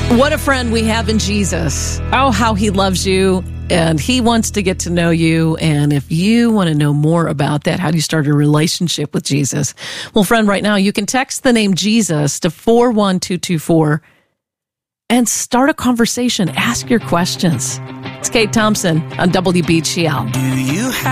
What a friend we have in Jesus. Oh, how he loves you, and he wants to get to know you. And if you want to know more about that, how do you start a relationship with Jesus? Well, friend, right now, you can text the name Jesus to 41224 and start a conversation. Ask your questions. It's Kate Thompson on WBGL. Do you